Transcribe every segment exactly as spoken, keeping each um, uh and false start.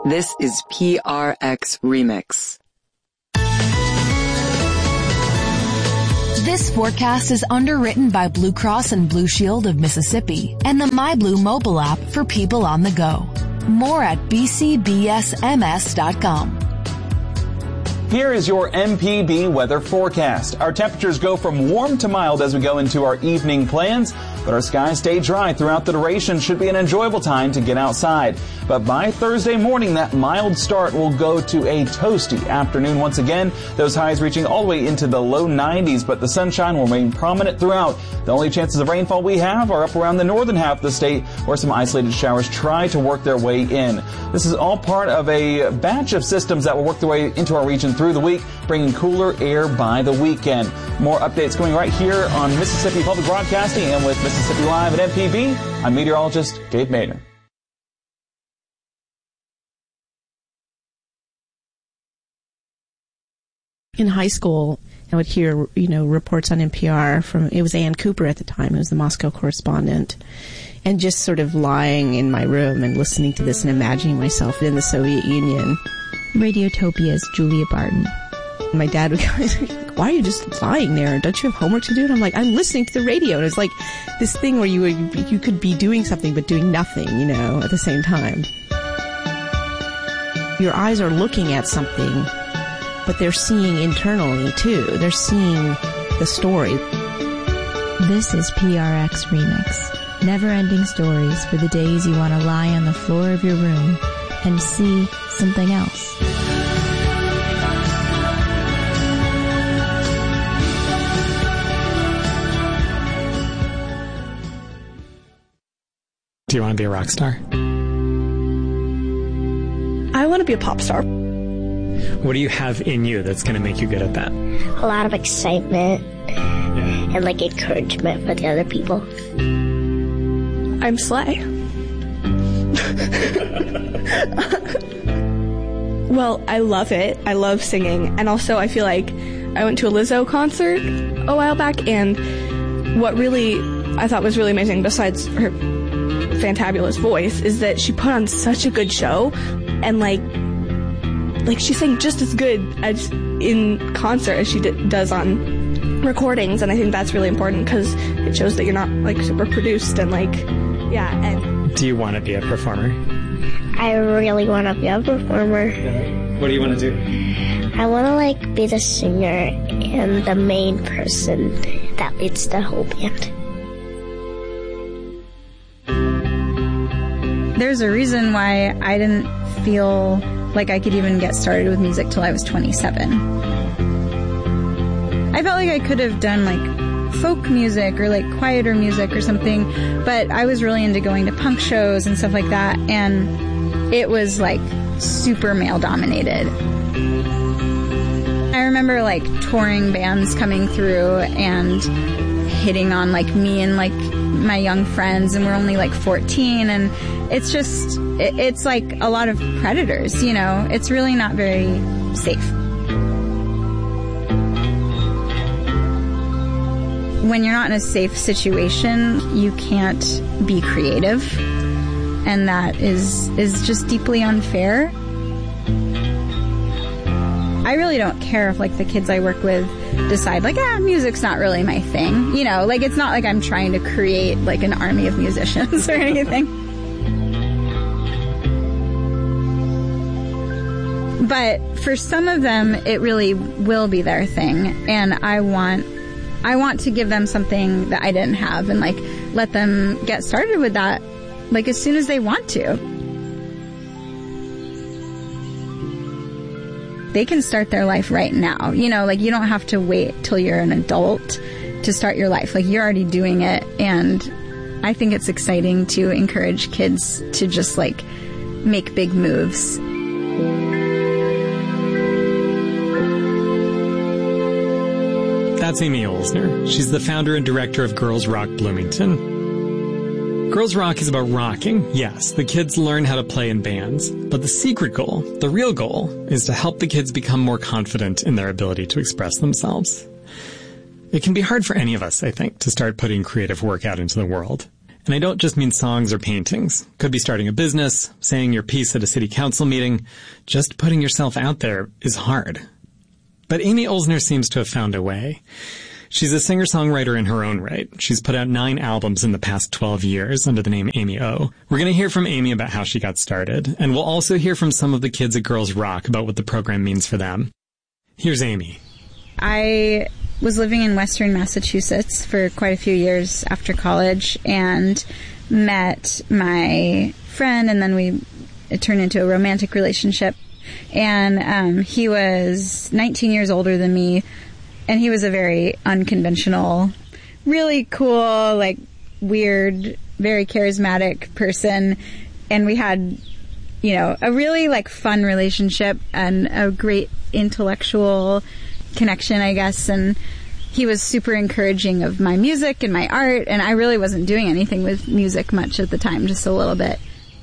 This is P R X Remix. This forecast is underwritten by Blue Cross and Blue Shield of Mississippi and the MyBlue mobile app for people on the go. More at b c b s m s dot com. Here is your M P B weather forecast. Our temperatures go from warm to mild as we go into our evening plans, but our skies stay dry throughout the duration. Should be an enjoyable time to get outside. But by Thursday morning, that mild start will go to a toasty afternoon once again. Those highs reaching all the way into the low nineties, but the sunshine will remain prominent throughout. The only chances of rainfall we have are up around the northern half of the state, where some isolated showers try to work their way in. This is all part of a batch of systems that will work their way into our region through the week, bringing cooler air by the weekend. More updates going right here on Mississippi Public Broadcasting and with Mississippi Live at M P B. I'm meteorologist Dave Maynard. In high school, I would hear, you know, reports on N P R from, it was Ann Cooper at the time, who was the Moscow correspondent, and just sort of lying in my room and listening to this and imagining myself in the Soviet Union. Radiotopia's Julia Barton. My dad would go, like, why are you just lying there? Don't you have homework to do? And I'm like, I'm listening to the radio. And it's like this thing where you you could be doing something but doing nothing, you know, at the same time. Your eyes are looking at something, but they're seeing internally, too. They're seeing the story. This is P R X Remix. Never-ending stories for the days you want to lie on the floor of your room and see something else. Do you want to be a rock star? I want to be a pop star. What do you have in you that's going to make you good at that? A lot of excitement and like encouragement for the other people. I'm Slay. Well, I love it. I love singing. And also I feel like I went to a Lizzo concert a while back, and what really I thought was really amazing, besides her fantabulous voice, is that she put on such a good show, and like like she sang just as good as in concert as she d- does on recordings. And I think that's really important because it shows that you're not like super produced and like yeah. And do you want to be a performer? I really want to be a performer. What do you want to do? I want to like be the singer and the main person that leads the whole band. There's a reason why I didn't feel like I could even get started with music till I was twenty-seven. I felt like I could have done like folk music or like quieter music or something, but I was really into going to punk shows and stuff like that, and it was like super male dominated. I remember like touring bands coming through and hitting on like me and like my young friends, and we're only like fourteen, and it's just it, it's like a lot of predators, you know. It's really not very safe. When you're not in a safe situation, you can't be creative, and that is is just deeply unfair. I really don't care if like the kids I work with decide like, ah, music's not really my thing. You know, like it's not like I'm trying to create like an army of musicians or anything. But for some of them, it really will be their thing, and I want I want to give them something that I didn't have, and like let them get started with that like as soon as they want to. They can start their life right now. You know, like you don't have to wait till you're an adult to start your life. Like you're already doing it, and I think it's exciting to encourage kids to just like make big moves. That's Amy Olsner. She's the founder and director of Girls Rock Bloomington. Girls Rock is about rocking. Yes, the kids learn how to play in bands, but the secret goal, the real goal, is to help the kids become more confident in their ability to express themselves. It can be hard for any of us, I think, to start putting creative work out into the world. And I don't just mean songs or paintings. Could be starting a business, saying your piece at a city council meeting. Just putting yourself out there is hard. But Amy Olsner seems to have found a way. She's a singer-songwriter in her own right. She's put out nine albums in the past twelve years under the name Amy O. We're going to hear from Amy about how she got started, and we'll also hear from some of the kids at Girls Rock about what the program means for them. Here's Amy. I was living in Western Massachusetts for quite a few years after college and met my friend, and then we it turned into a romantic relationship. And um, he was nineteen years older than me, and he was a very unconventional, really cool, like weird, very charismatic person. And we had, you know, a really like fun relationship and a great intellectual connection, I guess. And he was super encouraging of my music and my art, and I really wasn't doing anything with music much at the time, just a little bit.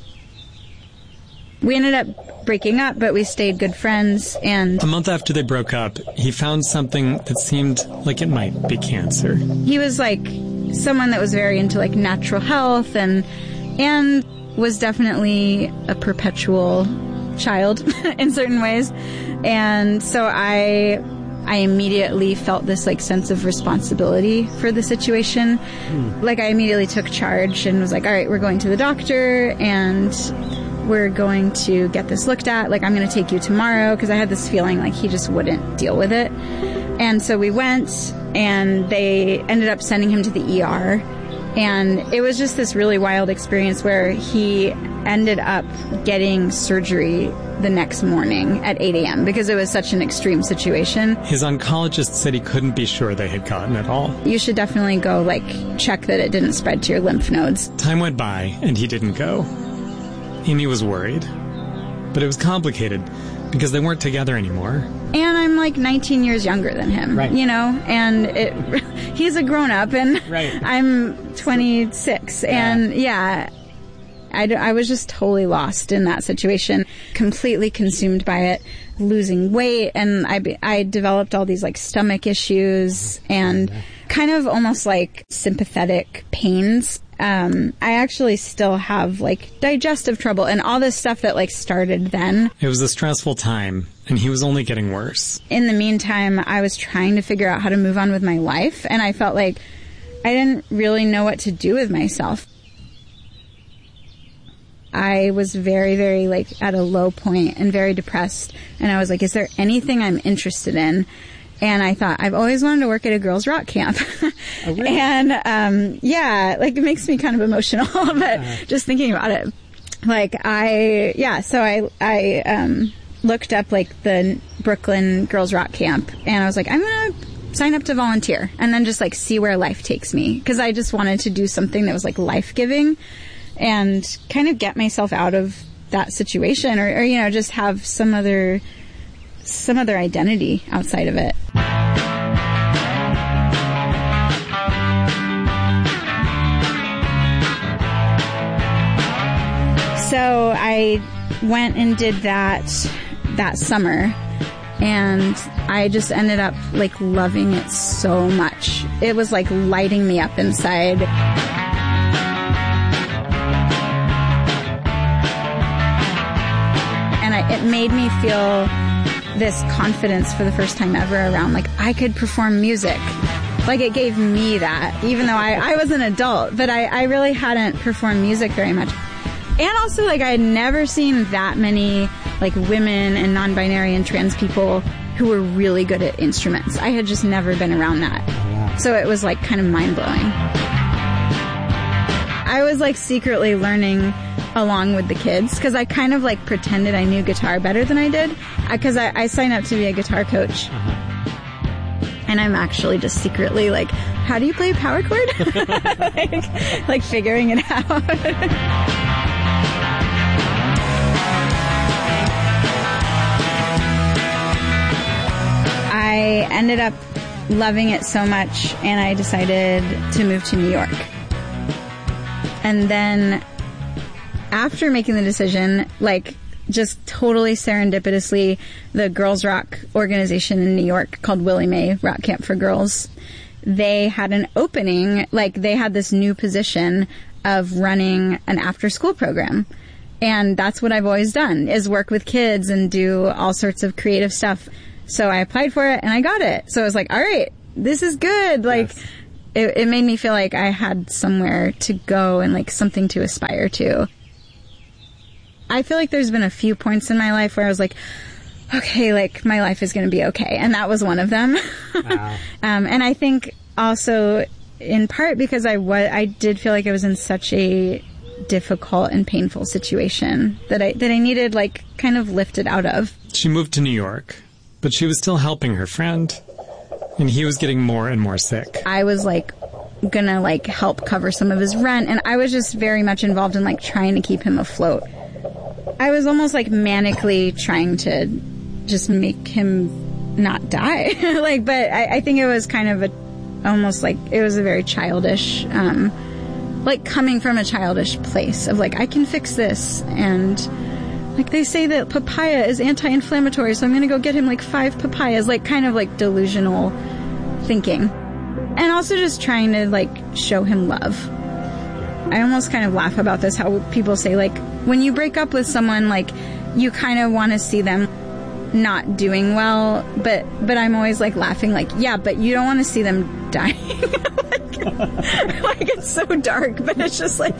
We ended up breaking up, but we stayed good friends. And a month after they broke up, he found something that seemed like it might be cancer. He was like someone that was very into like natural health and and was definitely a perpetual child in certain ways. And so I I immediately felt this like sense of responsibility for the situation. Hmm. Like I immediately took charge and was like, all right, we're going to the doctor and we're going to get this looked at. Like, I'm going to take you tomorrow, because I had this feeling like he just wouldn't deal with it. And so we went, and they ended up sending him to the E R. And it was just this really wild experience where he ended up getting surgery the next morning at eight a.m. because it was such an extreme situation. His oncologist said he couldn't be sure they had gotten it all. You should definitely go, like, check that it didn't spread to your lymph nodes. Time went by, and he didn't go. Amy was worried. But it was complicated because they weren't together anymore. And I'm like nineteen years younger than him, right. You know, and it, he's a grown-up, and right. I'm twenty-six, yeah. And yeah, I, I was just totally lost in that situation, completely consumed by it, losing weight, and I, I developed all these like stomach issues and kind of almost like sympathetic pains. Um, I actually still have like digestive trouble and all this stuff that like started then. It was a stressful time, and he was only getting worse. In the meantime, I was trying to figure out how to move on with my life, and I felt like I didn't really know what to do with myself. I was very, very like at a low point and very depressed, and I was like, is there anything I'm interested in? And I thought, I've always wanted to work at a girls' rock camp. Oh, really? And, um, yeah, like, it makes me kind of emotional, but uh, just thinking about it. Like, I, yeah, so I, I, um, looked up, like, the Brooklyn girls' rock camp, and I was like, I'm gonna sign up to volunteer, and then just, like, see where life takes me. Because I just wanted to do something that was, like, life-giving, and kind of get myself out of that situation, or, or you know, just have some other... some other identity outside of it. So I went and did that that summer, and I just ended up like loving it so much. It was like lighting me up inside. And I, it made me feel this confidence for the first time ever around, like, I could perform music. Like, it gave me that, even though I, I was an adult, but I, I really hadn't performed music very much. And also, like, I had never seen that many, like, women and non-binary and trans people who were really good at instruments. I had just never been around that. So it was, like, kind of mind-blowing. I was, like, secretly learning along with the kids, because I kind of like pretended I knew guitar better than I did, because I, I, I signed up to be a guitar coach. Uh-huh. And I'm actually just secretly like, how do you play a power chord? like, like figuring it out. I ended up loving it so much, and I decided to move to New York. And then after making the decision, like, just totally serendipitously, the Girls Rock organization in New York called Willie Mae Rock Camp for Girls, they had an opening, like, they had this new position of running an after-school program. And that's what I've always done, is work with kids and do all sorts of creative stuff. So I applied for it and I got it. So I was like, all right, this is good. Like, yes. it, it made me feel like I had somewhere to go and like something to aspire to. I feel like there's been a few points in my life where I was like, okay, like my life is going to be okay. And that was one of them. Wow. um, and I think also in part because I was, I did feel like I was in such a difficult and painful situation that I, that I needed like kind of lifted out of. She moved to New York, but she was still helping her friend, and he was getting more and more sick. I was like gonna like help cover some of his rent, and I was just very much involved in like trying to keep him afloat. I was almost like manically trying to just make him not die. like, but I, I think it was kind of a, almost like, it was a very childish, um, like coming from a childish place of like, I can fix this. And like they say that papaya is anti-inflammatory, so I'm going to go get him like five papayas, like kind of like delusional thinking. And also just trying to like show him love. I almost kind of laugh about this, how people say like, when you break up with someone, like you kind of want to see them not doing well, but but I'm always like laughing like, yeah, but you don't want to see them dying. like, like it's so dark, but it's just like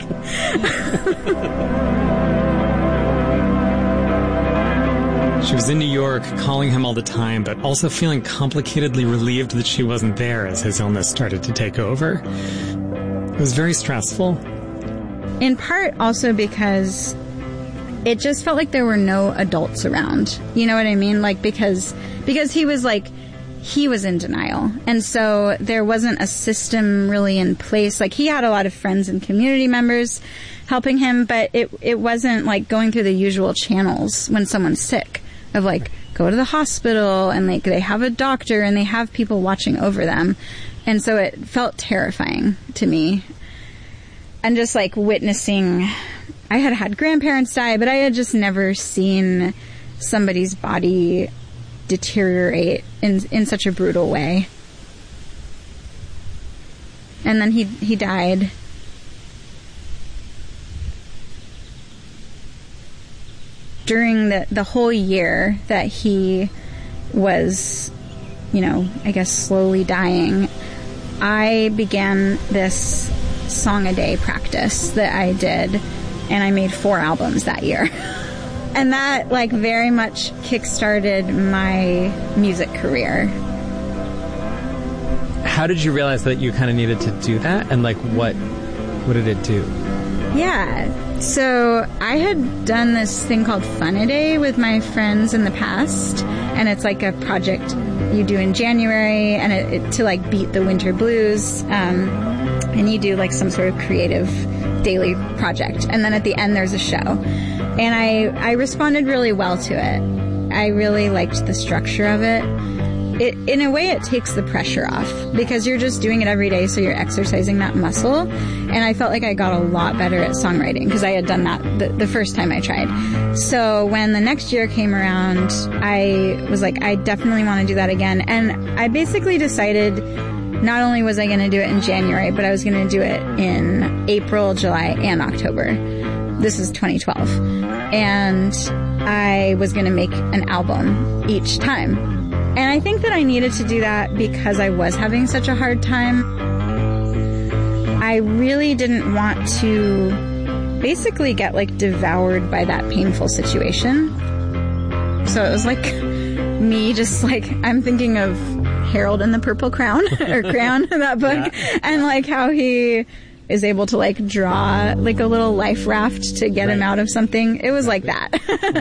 She was in New York, calling him all the time, but also feeling complicatedly relieved that she wasn't there as his illness started to take over. It was very stressful. In part also because it just felt like there were no adults around. You know what I mean? Like, because, because he was like, he was in denial. And so there wasn't a system really in place. Like, he had a lot of friends and community members helping him, but it, it wasn't like going through the usual channels when someone's sick of like, go to the hospital and like they have a doctor and they have people watching over them. And so it felt terrifying to me. And just like witnessing, I had had grandparents die, but I had just never seen somebody's body deteriorate in in such a brutal way. And then he he died. During the, the whole year that he was, you know, I guess slowly dying, I began this song a day practice that I did, and I made four albums that year. And that like very much kickstarted my music career. How did you realize that you kind of needed to do that, and like what what did it do? Yeah. So I had done this thing called Fun-A-Day with my friends in the past, and it's like a project you do in January, and it, it, to like beat the winter blues, um, and you do like some sort of creative daily project, and then at the end there's a show. And I, I responded really well to it. I really liked the structure of it. It, in a way, it takes the pressure off because you're just doing it every day, so you're exercising that muscle. And I felt like I got a lot better at songwriting because I had done that the, the first time I tried. So when the next year came around, I was like, I definitely want to do that again. And I basically decided not only was I going to do it in January, but I was going to do it in April, July, and October. This is twenty twelve. And I was going to make an album each time. And I think that I needed to do that because I was having such a hard time. I really didn't want to basically get like devoured by that painful situation. So it was like me just like, I'm thinking of Harold and the Purple Crown or Crown in that book, yeah. And like how he is able to like draw like a little life raft to get right. him out of something. It was like that.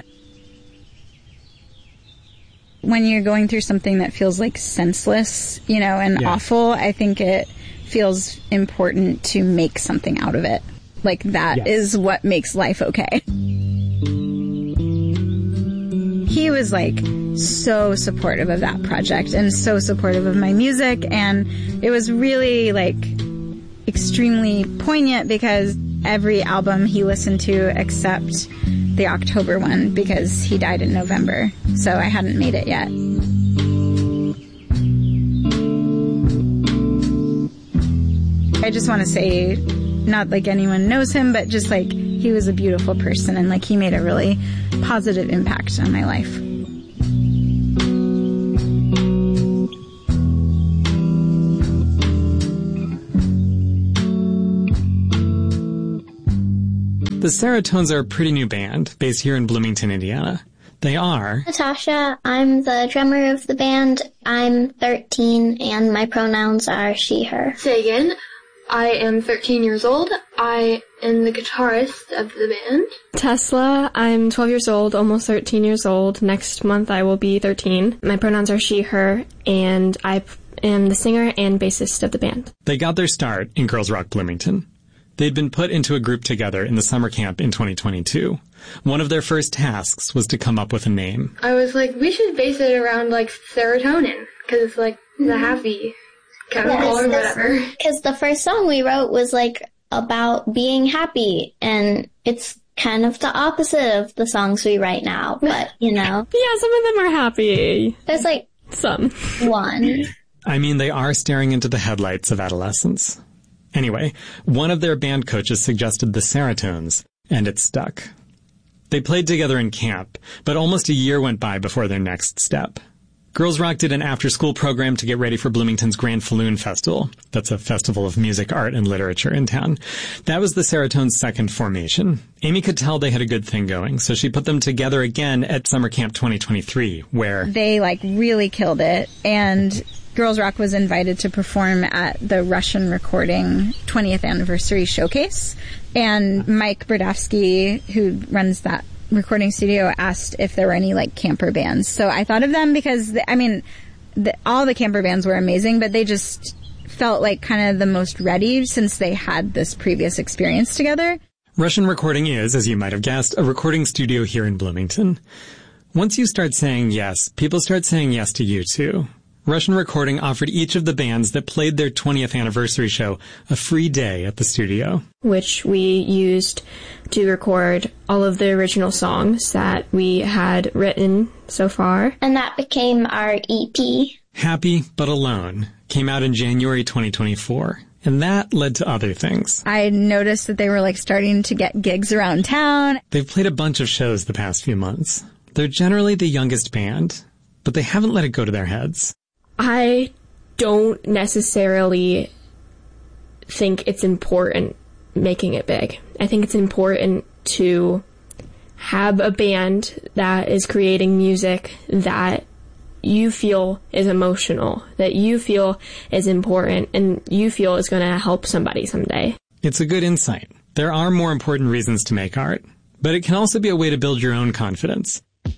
When you're going through something that feels like senseless, you know, and yeah. awful, I think it feels important to make something out of it. Like that yes. is what makes life okay. He was like so supportive of that project and so supportive of my music, and it was really like extremely poignant because every album he listened to except the October one because he died in November, so I hadn't made it yet. I just want to say Not like anyone knows him, but just like he was a beautiful person, and like he made a really positive impact on my life. The Saratones are a pretty new band based here in Bloomington, Indiana. They are Natasha. I'm the drummer of the band. I'm thirteen, and my pronouns are she, her. Sagan. I am thirteen years old. I am the guitarist of the band. Tesla. I'm twelve years old, almost thirteen years old. Next month I will be thirteen. My pronouns are she, her, and I am the singer and bassist of the band. They got their start in Girls Rock Bloomington. They'd been put into a group together in the summer camp in twenty twenty-two. One of their first tasks was to come up with a name. I was like, we should base it around, like, serotonin, because it's, like, the happy chemical or whatever. Because the first song we wrote was, like, about being happy, and it's kind of the opposite of the songs we write now, but, you know. Yeah, some of them are happy. There's, like, some. One. I mean, they are staring into the headlights of adolescence. Anyway, one of their band coaches suggested the Saratones, and it stuck. They played together in camp, but almost a year went by before their next step. Girls Rock did an after-school program to get ready for Bloomington's Grand Falloon Festival. That's a festival of music, art, and literature in town. That was the Saratones' second formation. Amy could tell they had a good thing going, so she put them together again at Summer Camp twenty twenty-three, where they, like, really killed it, and Girls Rock was invited to perform at the Russian Recording twentieth Anniversary Showcase. And Mike Brodowski, who runs that recording studio, asked if there were any, like, camper bands. So I thought of them because, the, I mean, the, all the camper bands were amazing, but they just felt like kind of the most ready since they had this previous experience together. Russian Recording is, as you might have guessed, a recording studio here in Bloomington. Once you start saying yes, people start saying yes to you, too. Russian Recording offered each of the bands that played their twentieth anniversary show a free day at the studio, which we used to record all of the original songs that we had written so far. And that became our E P. Happy But Alone came out in January twenty twenty-four. And that led to other things. I noticed that they were, like, starting to get gigs around town. They've played a bunch of shows the past few months. They're generally the youngest band, but they haven't let it go to their heads. I don't necessarily think it's important making it big. I think it's important to have a band that is creating music that you feel is emotional, that you feel is important, and you feel is going to help somebody someday. It's a good insight. There are more important reasons to make art, but it can also be a way to build your own confidence.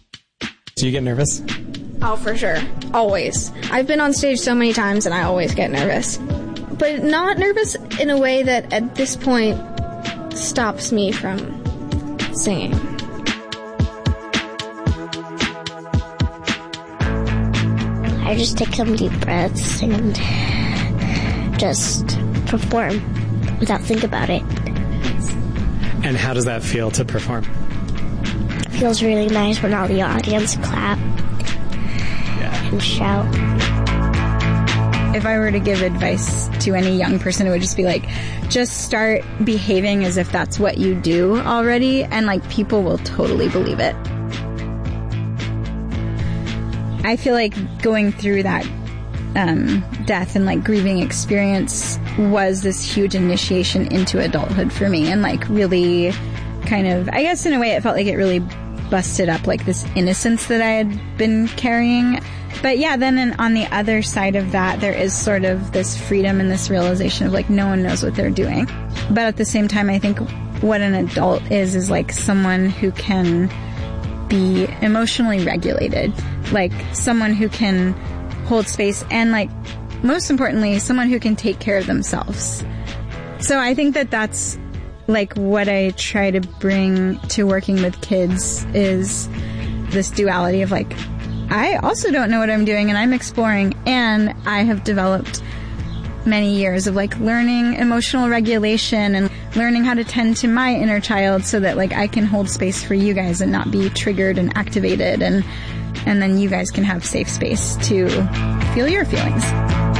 Do you get nervous? Oh, for sure. Always. I've been on stage so many times and I always get nervous. But not nervous in a way that at this point stops me from singing. I just take some deep breaths and just perform without thinking about it. And how does that feel to perform? It feels really nice when all the audience clap. And shout. If I were to give advice to any young person, it would just be like, just start behaving as if that's what you do already, and like people will totally believe it. I feel like going through that um, death and like grieving experience was this huge initiation into adulthood for me, and like really kind of, I guess in a way it felt like it really busted up like this innocence that I had been carrying. But yeah, then in, on the other side of that, there is sort of this freedom and this realization of like no one knows what they're doing. But at the same time, I think what an adult is, is like someone who can be emotionally regulated, like someone who can hold space, and like most importantly, someone who can take care of themselves. So I think that that's like what I try to bring to working with kids, is this duality of like, I also don't know what I'm doing and I'm exploring, and I have developed many years of like learning emotional regulation and learning how to tend to my inner child so that like I can hold space for you guys and not be triggered and activated, and and then you guys can have safe space to feel your feelings.